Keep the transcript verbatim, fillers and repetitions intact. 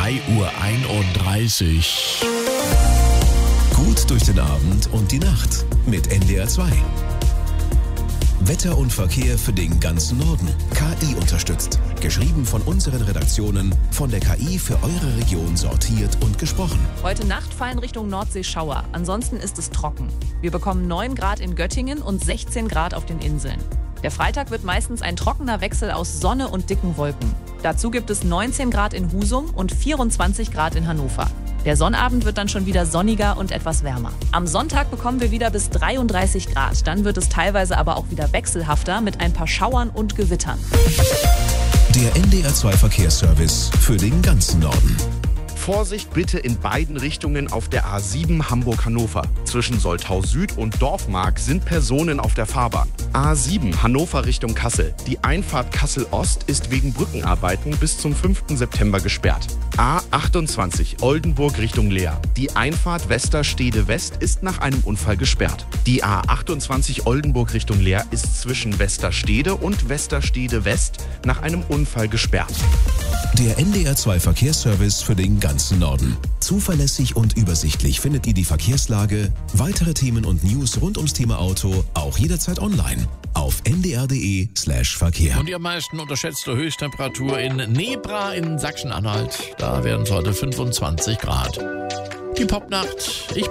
drei Uhr einunddreißig. Gut durch den Abend und die Nacht mit N D R zwei. Wetter und Verkehr für den ganzen Norden. K I unterstützt. Geschrieben von unseren Redaktionen, von der K I für eure Region sortiert und gesprochen. Heute Nacht fallen Richtung Nordsee Schauer. Ansonsten ist es trocken. Wir bekommen neun Grad in Göttingen und sechzehn Grad auf den Inseln. Der Freitag wird meistens ein trockener Wechsel aus Sonne und dicken Wolken. Dazu gibt es neunzehn Grad in Husum und vierundzwanzig Grad in Hannover. Der Sonnabend wird dann schon wieder sonniger und etwas wärmer. Am Sonntag bekommen wir wieder bis dreiunddreißig Grad. Dann wird es teilweise aber auch wieder wechselhafter mit ein paar Schauern und Gewittern. Der N D R zwei Verkehrsservice für den ganzen Norden. Vorsicht bitte in beiden Richtungen auf der A sieben Hamburg-Hannover. Zwischen Soltau Süd und Dorfmark sind Personen auf der Fahrbahn. A sieben Hannover Richtung Kassel. Die Einfahrt Kassel-Ost ist wegen Brückenarbeiten bis zum fünften September gesperrt. A achtundzwanzig Oldenburg Richtung Leer. Die Einfahrt Westerstede West ist nach einem Unfall gesperrt. Die A achtundzwanzig Oldenburg Richtung Leer ist zwischen Westerstede und Westerstede West nach einem Unfall gesperrt. Der N D R zwei Verkehrsservice für den ganzen Norden. Zuverlässig und übersichtlich findet ihr die Verkehrslage, weitere Themen und News rund ums Thema Auto auch jederzeit online auf n d r punkt d e slash Verkehr. Und die am meisten unterschätzte Höchsttemperatur in Nebra in Sachsen-Anhalt. Da werden es heute fünfundzwanzig Grad. Die Popnacht. Ich